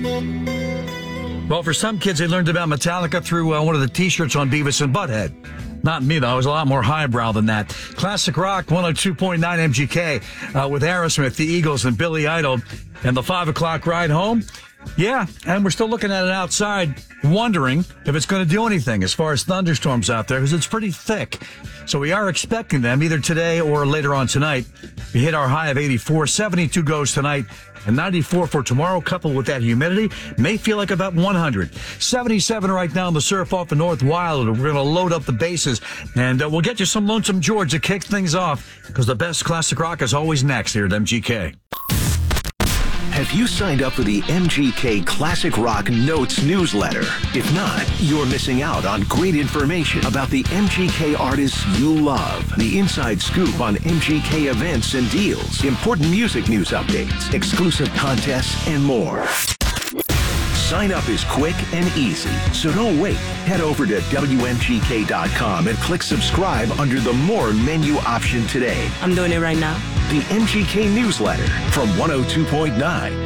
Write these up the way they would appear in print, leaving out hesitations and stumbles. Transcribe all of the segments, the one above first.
Well, for some kids, they learned about Metallica through one of the T-shirts on Beavis and Butthead. Not me, though. I was a lot more highbrow than that. Classic Rock 102.9 MGK with Aerosmith, the Eagles, and Billy Idol. And the 5 o'clock ride home. Yeah, and we're still looking at it outside, wondering if it's going to do anything as far as thunderstorms out there, because it's pretty thick. So we are expecting them either today or later on tonight. We hit our high of 84, 72 goes tonight, and 94 for tomorrow, coupled with that humidity, may feel like about 100. 77 right now in the surf off the North Wild. We're going to load up the bases, and we'll get you some Lonesome George to kick things off, because the best classic rock is always next here at MGK. Have you signed up for the MGK Classic Rock Notes newsletter? If not, you're missing out on great information about the MGK artists you love, the inside scoop on MGK events and deals, important music news updates, exclusive contests, and more. Sign up is quick and easy, so don't wait. Head over to WMGK.com and click subscribe under the More menu option today. I'm doing it right now. The MGK newsletter from 102.9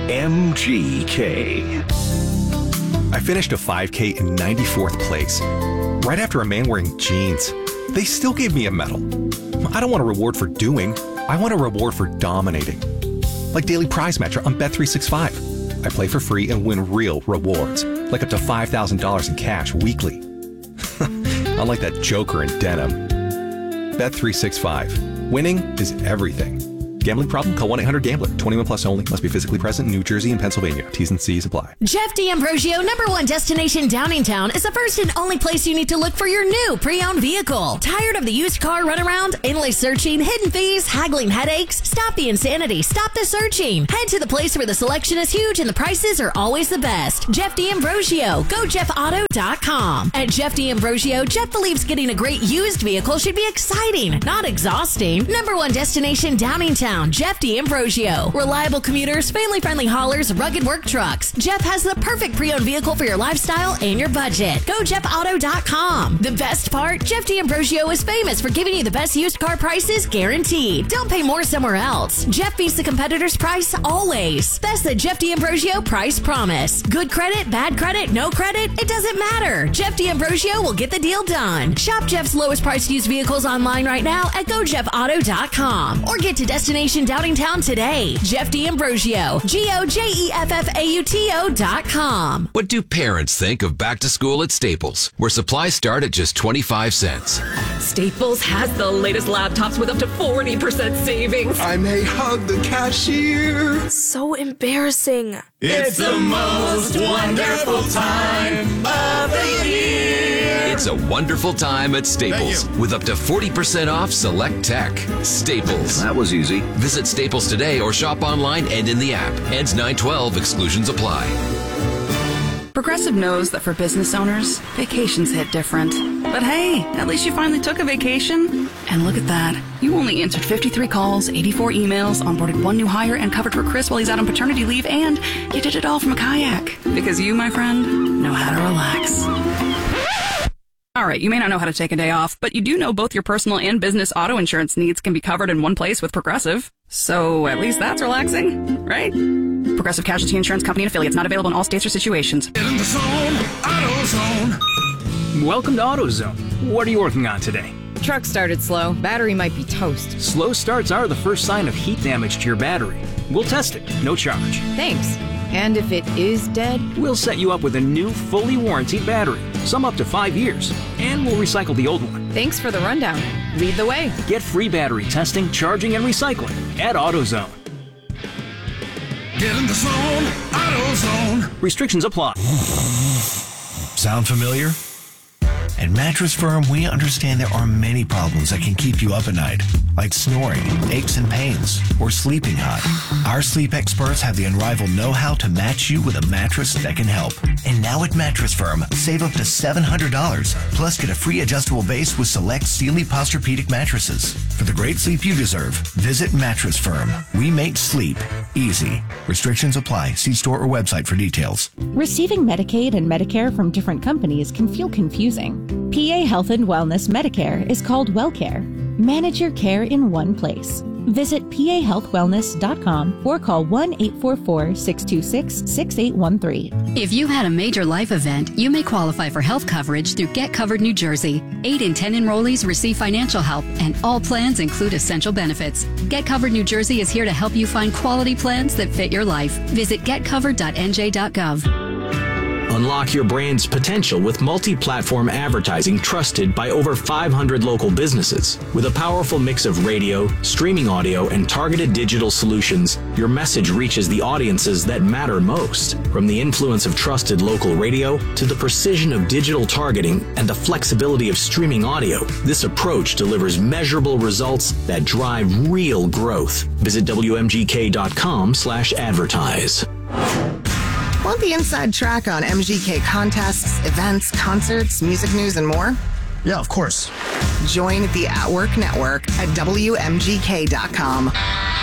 MGK. I finished a 5K in 94th place, right after a man wearing jeans. They still gave me a medal. I don't want a reward for doing. I want a reward for dominating. Like Daily Prize Matcher on Bet365. I play for free and win real rewards, like up to $5,000 in cash weekly. Unlike that joker in denim. Bet365. Winning is everything. Gambling problem? Call 1-800-GAMBLER. 21 plus only. Must be physically present in New Jersey and Pennsylvania. T's and C's apply. Jeff D'Ambrosio, #1 destination Downingtown, is the first and only place you need to look for your new pre-owned vehicle. Tired of the used car runaround, endless searching, hidden fees, haggling headaches? Stop the insanity. Stop the searching. Head to the place where the selection is huge and the prices are always the best. Jeff D'Ambrosio. GoJeffAuto.com. At Jeff D'Ambrosio, Jeff believes getting a great used vehicle should be exciting, not exhausting. #1 destination Downingtown. Jeff D'Ambrosio. Reliable commuters, family-friendly haulers, rugged work trucks. Jeff has the perfect pre-owned vehicle for your lifestyle and your budget. GoJeffAuto.com. The best part? Jeff D'Ambrosio is famous for giving you the best used car prices guaranteed. Don't pay more somewhere else. Jeff beats the competitor's price always. That's the Jeff D'Ambrosio price promise. Good credit, bad credit, no credit? It doesn't matter. Jeff D'Ambrosio will get the deal done. Shop Jeff's lowest priced used vehicles online right now at GoJeffAuto.com or get to Destination Downingtown today. Jeff D'Ambrosio. GoJeffAuto.com. What do parents think of back to school at Staples, where supplies start at just 25 cents? Staples has the latest laptops with up to 40% savings. I may hug the cashier. So embarrassing. It's the most wonderful time of the year. It's a wonderful time at Staples with up to 40% off select tech. Staples. That was easy. Visit Staples today or shop online and in the app. Ends 9/12. Exclusions apply. Progressive knows that for business owners, vacations hit different. But hey, at least you finally took a vacation. And look at that. You only answered 53 calls, 84 emails, onboarded 1 new hire, and covered for Chris while he's out on paternity leave, and you did it all from a kayak. Because you, my friend, know how to relax. All right, you may not know how to take a day off, but you do know both your personal and business auto insurance needs can be covered in one place with Progressive. So at least that's relaxing, right? Progressive Casualty Insurance Company and affiliates, not available in all states or situations. In the zone, AutoZone. Welcome to AutoZone. What are you working on today? Truck started slow. Battery might be toast. Slow starts are the first sign of heat damage to your battery. We'll test it, no charge. Thanks. And if it is dead? We'll set you up with a new, fully warranted battery, some up to 5 years, and we'll recycle the old one. Thanks for the rundown. Lead the way. Get free battery testing, charging, and recycling at AutoZone. Get in the zone, AutoZone. Restrictions apply. Sound familiar? At Mattress Firm, we understand there are many problems that can keep you up at night, like snoring, aches and pains, or sleeping hot. Our sleep experts have the unrivaled know-how to match you with a mattress that can help. And now at Mattress Firm, save up to $700, plus get a free adjustable base with select Sealy Posturepedic mattresses. For the great sleep you deserve, visit Mattress Firm. We make sleep easy. Restrictions apply. See store or website for details. Receiving Medicaid and Medicare from different companies can feel confusing. PA Health and Wellness Medicare is called WellCare. Manage your care in one place. Visit pahealthwellness.com or call 1-844-626-6813. If you had a major life event, you may qualify for health coverage through Get Covered New Jersey. 8 in 10 enrollees receive financial help, and all plans include essential benefits. Get Covered New Jersey is here to help you find quality plans that fit your life. Visit getcovered.nj.gov. Unlock your brand's potential with multi-platform advertising trusted by over 500 local businesses. With a powerful mix of radio, streaming audio, and targeted digital solutions, your message reaches the audiences that matter most. From the influence of trusted local radio to the precision of digital targeting and the flexibility of streaming audio, this approach delivers measurable results that drive real growth. Visit WMGK.com/advertise. Want the inside track on MGK contests, events, concerts, music news, and more? Yeah, of course. Join the At Work Network at WMGK.com.